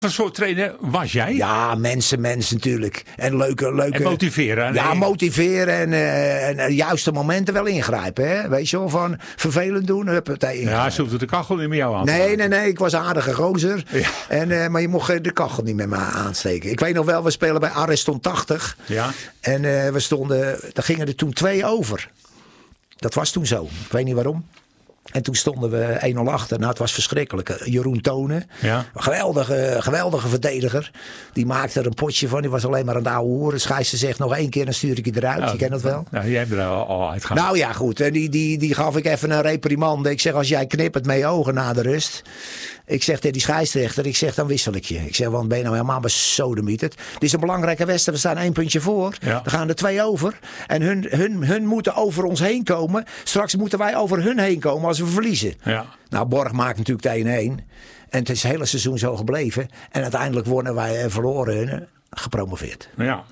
Wat soort trainer was jij? Ja, mensen natuurlijk. En leuke... En motiveren. Ja, motiveren en de juiste momenten wel ingrijpen. Hè? Weet je wel, van vervelend doen. Ja, ze hoefde de kachel niet met jou aan te Nee, ik was een aardige gozer. Ja. Maar je mocht de kachel niet met me aansteken. Ik weet nog wel, we spelen bij Ariston 80. Ja. En daar gingen er toen 2 over. Dat was toen zo. Ik weet niet waarom. En toen stonden we 1-0 achter. Nou, het was verschrikkelijk. Jeroen Tonen. Ja. Geweldige verdediger. Die maakte er een potje van. Die was alleen maar aan het ouwe hoeren. Scheiße zegt nog 1 keer, dan stuur ik je eruit. Ja, je kent dat wel. Nou, jij hebt er al uitgegaan. Nou ja, goed. En die gaf ik even een reprimande. Ik zeg, als jij knippert met je ogen na de rust. Ik zeg tegen die scheidsrechter, dan wissel ik je. Ik zeg, want ben je nou helemaal besodemieterd. Dit is een belangrijke wedstrijd. We staan 1 puntje voor. Ja. Dan gaan er 2 over. En hun moeten over ons heen komen. Straks moeten wij over hun heen komen als we verliezen. Ja. Nou, Borg maakt natuurlijk de 1-1. En het is het hele seizoen zo gebleven. En uiteindelijk wonnen wij en verloren hun. Gepromoveerd. Ja.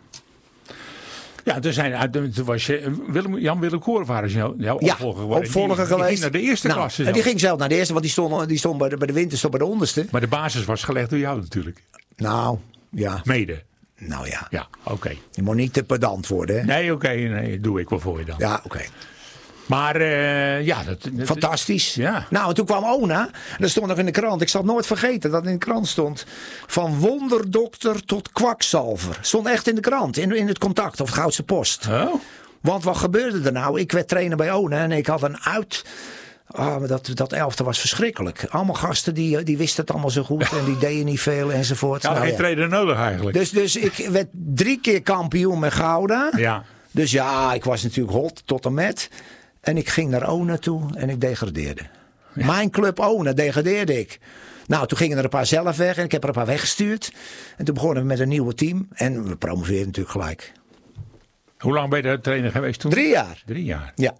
Ja, toen was Jan-Willem Koor waren jouw opvolger geweest. Die ging naar de eerste klasse. En die ging zelf naar de eerste, want die stond bij de winterstop bij de onderste. Maar de basis was gelegd door jou natuurlijk. Nou, ja. Mede. Nou ja. Ja, oké. Je moet niet te pedant worden. Hè? Nee, oké, doe ik wel voor je dan. Ja, oké. Maar fantastisch. Ja. Nou, en toen kwam Ona. Dat stond nog in de krant. Ik zal het nooit vergeten dat in de krant stond. Van wonderdokter tot kwakzalver. Stond echt in de krant. In het Contact of het Goudse Post. Oh. Want wat gebeurde er nou? Ik werd trainer bij Ona. En ik had een uit... dat elftal was verschrikkelijk. Allemaal gasten die wisten het allemaal zo goed. En die deden niet veel enzovoort. Ja, geen trainer nodig eigenlijk. Dus ik werd 3 keer kampioen met Gouda. Ja. Dus ja, ik was natuurlijk hot tot en met... En ik ging naar Ona toe en ik degradeerde. Ja. Mijn club Ona degradeerde ik. Nou, toen gingen er een paar zelf weg en ik heb er een paar weggestuurd. En toen begonnen we met een nieuwe team. En we promoveerden natuurlijk gelijk. Hoe lang ben je de trainer geweest toen? 3 jaar. 3 jaar? Ja.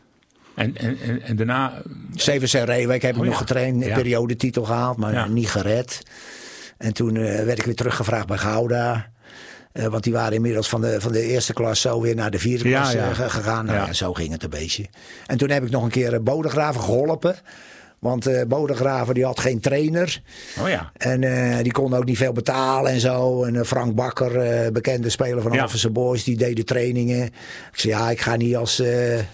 En daarna... 7 Reewijk heb ik nog getraind. Periodetitel gehaald, maar niet gered. En toen werd ik weer teruggevraagd bij Gouda. Want die waren inmiddels van de eerste klas zo weer naar de 4e klas gegaan. Nou, zo ging het een beetje. En toen heb ik nog een keer Bodegraven geholpen. Want Bodegraven die had geen trainer. Oh ja. En die kon ook niet veel betalen en zo. En Frank Bakker, bekende speler van Alphense Boys, die deed de trainingen. Ik zei ik ga niet als...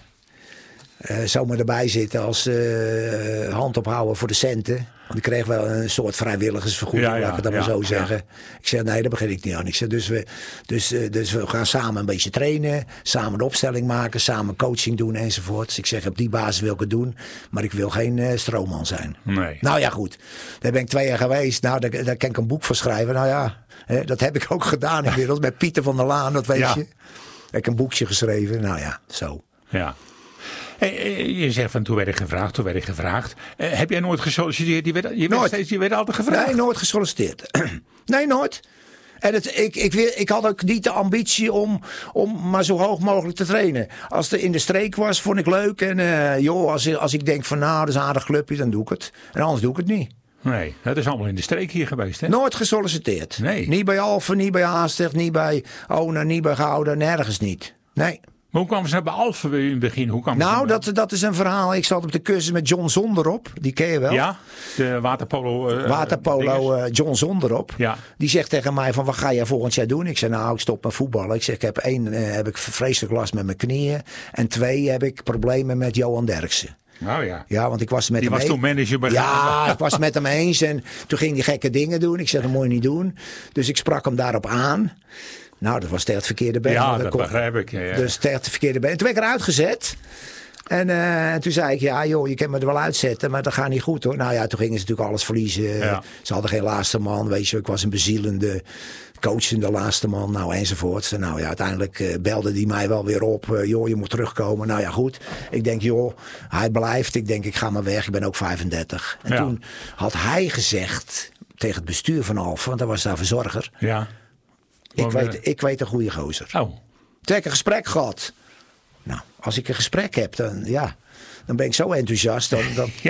zomaar erbij zitten als hand ophouden voor de centen. Want ik kreeg wel een soort vrijwilligersvergoeding, laat ik het dan maar zo zeggen. Ik zei, nee, daar begin ik niet aan. Ik zei, dus we gaan samen een beetje trainen, samen een opstelling maken, samen coaching doen enzovoort. Ik zeg, op die basis wil ik het doen, maar ik wil geen stroomman zijn. Nee. Nou ja, goed. Daar ben ik 2 jaar geweest. Nou, daar kan ik een boek voor schrijven. Nou ja, dat heb ik ook gedaan inmiddels met Pieter van der Laan, dat weet je. Ik heb een boekje geschreven. Nou ja, zo. Ja. Je zegt van toen werd ik gevraagd. Heb jij nooit gesolliciteerd? Je werd altijd gevraagd? Nee, nooit gesolliciteerd. Nee, nooit. En ik had ook niet de ambitie om maar zo hoog mogelijk te trainen. Als het in de streek was, vond ik leuk. En als ik denk van nou, dat is een aardig clubje, dan doe ik het. En anders doe ik het niet. Nee, dat is allemaal in de streek hier geweest, hè? Nooit gesolliciteerd. Nee. Niet bij Alphen, niet bij Haastrecht, niet bij Ona, niet bij Gouda, nergens niet. Nee. Maar hoe kwamen ze bij Alphen in het begin? Dat is een verhaal. Ik zat op de cursus met John Zonderop. Die ken je wel. Ja, de waterpolo John Zonderop. Ja. Die zegt tegen mij van wat ga jij volgend jaar doen? Ik zeg nou ik stop met voetballen. Ik zeg ik heb 1 heb ik vreselijk last met mijn knieën. En 2 heb ik problemen met Johan Derksen. Nou ja. Ja, want ik was met hem eens. Die was toen manager bij ik was met hem eens. En toen ging hij gekke dingen doen. Ik zeg dat moet je niet doen. Dus ik sprak hem daarop aan. Nou, dat was tegen het verkeerde been. Ja, dat begrijp ik. Ja. Dus tegen het verkeerde been. En toen werd ik eruit gezet. En toen zei ik, je kan me er wel uitzetten, maar dat gaat niet goed hoor. Nou ja, toen gingen ze natuurlijk alles verliezen. Ja. Ze hadden geen laatste man, weet je. Ik was een bezielende, coachende laatste man, nou enzovoort. Nou ja, uiteindelijk belde hij mij wel weer op. Je moet terugkomen. Nou ja, goed. Ik denk, hij blijft. Ik denk, ik ga maar weg. Ik ben ook 35. En toen had hij gezegd tegen het bestuur van Alphen, want hij was daar verzorger. Ja. Ik weet een goede gozer. Oh. Toen heb ik een gesprek gehad. Nou, als ik een gesprek heb, dan ben ik zo enthousiast. Dan,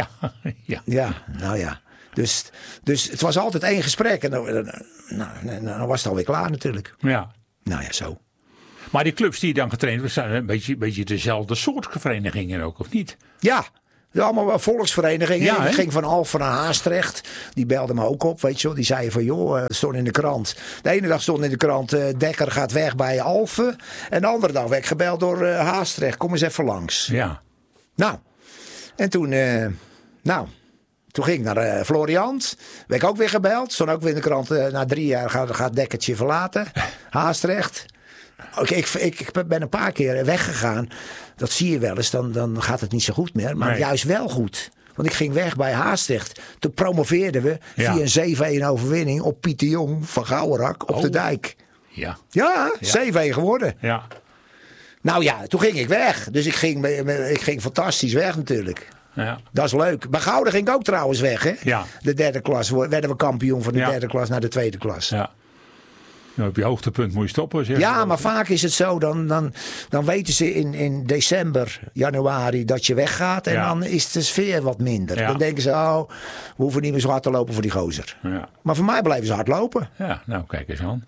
nou ja. Dus het was altijd 1 gesprek. En dan was het alweer klaar natuurlijk. Ja. Nou ja, zo. Maar die clubs die je dan getraind hebben, zijn een beetje dezelfde soort verenigingen ook, of niet? Ja. Allemaal wel volksverenigingen. Ja, ik ging van Alphen naar Haastrecht. Die belden me ook op, weet je wel. Die zeiden van, joh, het stond in de krant. De ene dag stond in de krant, Dekker gaat weg bij Alphen. En de andere dag werd ik gebeld door Haastrecht. Kom eens even langs. Ja. Nou, en toen, toen ging ik naar Floriant. Werd ik ook weer gebeld. Stond ook weer in de krant, na 3 jaar gaat Dekkertje verlaten. Haastrecht. Ik ben een paar keer weggegaan. Dat zie je wel eens, dan gaat het niet zo goed meer. Maar juist wel goed. Want ik ging weg bij Haastrecht. Toen promoveerden we via een 7-1 overwinning op Pieter Jong van Gouwerak op de dijk. Ja, 7-1 geworden. Ja. Nou ja, toen ging ik weg. Dus ik ging fantastisch weg natuurlijk. Ja. Dat is leuk. Bij Gouden ging ik ook trouwens weg. Hè? Ja. De 3e klas. Werden we kampioen van de 3e klas naar de 2e klas. Ja. Nou, op je hoogtepunt moet je stoppen. Ja, maar vaak is het zo. Dan weten ze in december, januari dat je weggaat. En dan is de sfeer wat minder. Ja. Dan denken ze, we hoeven niet meer zo hard te lopen voor die gozer. Ja. Maar voor mij blijven ze hard lopen. Ja, nou kijk eens aan.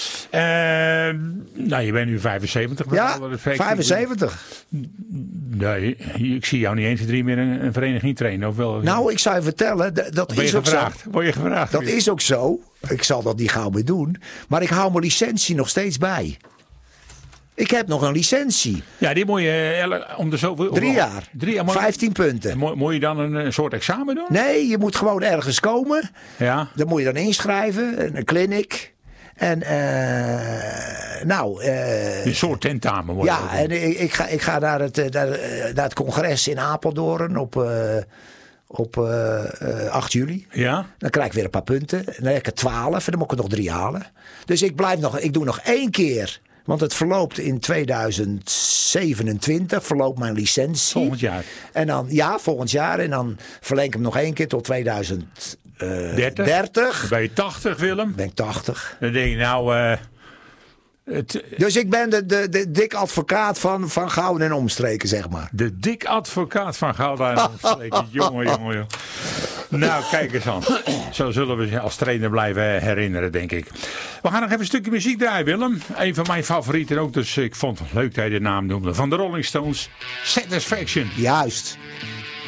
Je bent nu 75. Ja, 75. Nee, ik zie jou niet 1, 2, 3 meer een vereniging trainen. Of wel? Nou, ik zou je vertellen, dat is ook zo. Word je gevraagd? Dat is ook zo. Ik zal dat niet gauw meer doen. Maar ik hou mijn licentie nog steeds bij. Ik heb nog een licentie. Ja, die moet je om de zoveel... 3 jaar. 15 punten. Moet je dan een soort examen doen? Nee, je moet gewoon ergens komen. Ja. Dan moet je dan inschrijven. Een clinic. En een soort tentamen. Ja, en ik ga naar het congres in Apeldoorn op 8 juli. Ja. Dan krijg ik weer een paar punten. Dan heb ik er 12 en dan moet ik er nog 3 halen. Dus ik doe nog 1 keer. Want het verloopt in 2027. Verloopt mijn licentie. Volgend jaar. En dan, volgend jaar. En dan verleng ik hem nog 1 keer tot 2030. 30. Ben je 80, Willem? Ben ik 80. Dan denk je Dus ik ben de dik advocaat van Gouden en omstreken, zeg maar. De dik advocaat van Gouden en omstreken. jongen. Nou, kijk eens aan. Zo zullen we je als trainer blijven herinneren, denk ik. We gaan nog even een stukje muziek draaien, Willem. Een van mijn favorieten ook, dus ik vond het leuk dat je de naam noemde. Van de Rolling Stones, Satisfaction. Juist.